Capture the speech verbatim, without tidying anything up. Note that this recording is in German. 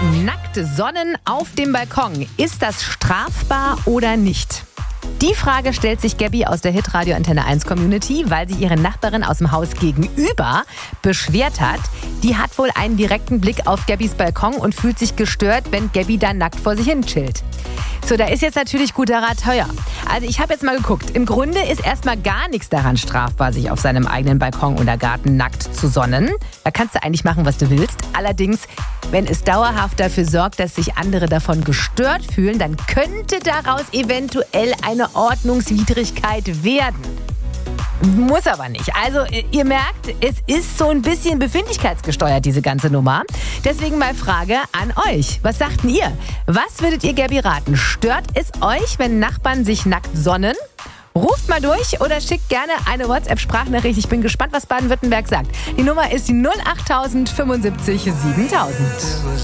Nackt sonnen auf dem Balkon. Ist das strafbar oder nicht? Die Frage stellt sich Gabby aus der Hitradio Antenne eins Community, weil sie ihre Nachbarin aus dem Haus gegenüber beschwert hat. Die hat wohl einen direkten Blick auf Gabbys Balkon und fühlt sich gestört, wenn Gabby da nackt vor sich hin chillt. So, da ist jetzt natürlich guter Rat teuer. Also ich habe jetzt mal geguckt. Im Grunde ist erstmal gar nichts daran strafbar, sich auf seinem eigenen Balkon oder Garten nackt zu sonnen. Da kannst du eigentlich machen, was du willst. Allerdings, wenn es dauerhaft dafür sorgt, dass sich andere davon gestört fühlen, dann könnte daraus eventuell eine Ordnungswidrigkeit werden. Muss aber nicht. Also ihr merkt, es ist so ein bisschen befindlichkeitsgesteuert, diese ganze Nummer. Deswegen mal Frage an euch. Was sagt denn ihr? Was würdet ihr Gabby raten? Stört es euch, wenn Nachbarn sich nackt sonnen? Ruft mal durch oder schickt gerne eine WhatsApp-Sprachnachricht. Ich bin gespannt, was Baden-Württemberg sagt. Die Nummer ist die null acht null null fünfundsiebzig siebentausend.